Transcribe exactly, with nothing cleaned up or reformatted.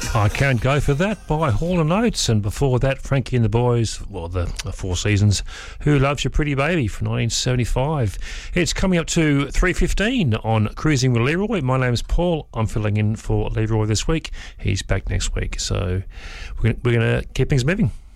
I Can't Go For That by Hall and Oates, and before that Frankie and the Boys, well the, the Four Seasons, Who Loves Your Pretty Baby from nineteen seventy-five. It's coming up to three fifteen on Cruising with Leroy. My name's Paul. I'm filling in for Leroy this week. He's back next week, so we're going we're to keep things moving.